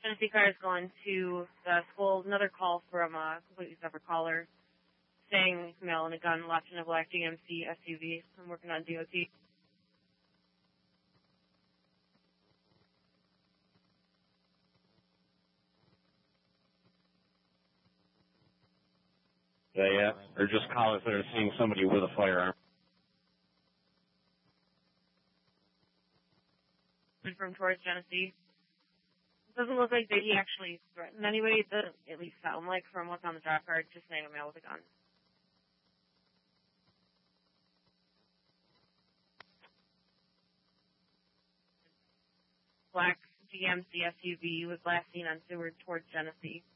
Genesee car is going to the school. Another call from a completely separate caller saying male and a gun locked in a black GMC SUV. I'm working on DOT. Or just callers that are seeing somebody with a firearm. From towards Genesee. It doesn't look like that he actually threatened anybody. It doesn't at least sound like from what's on the drop card, just saying a male with a gun. Black GMC SUV was last seen on Seward towards Genesee.